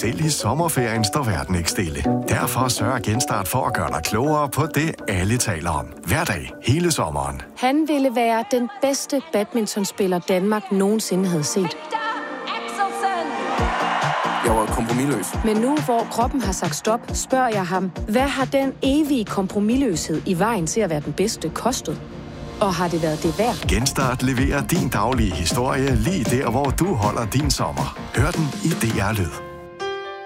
selv i sommerferien står verden ikke stille. Derfor sørger Genstart for at gøre dig klogere på det, alle taler om. Hver dag, hele sommeren. Han ville være den bedste badmintonspiller Danmark nogensinde havde set. Jeg var kompromisløs. Men nu, hvor kroppen har sagt stop, spørger jeg ham, hvad har den evige kompromisløshed i vejen til at være den bedste kostet? Og har det været det værd? Genstart leverer din daglige historie lige der, hvor du holder din sommer. Hør den i DR Lyd.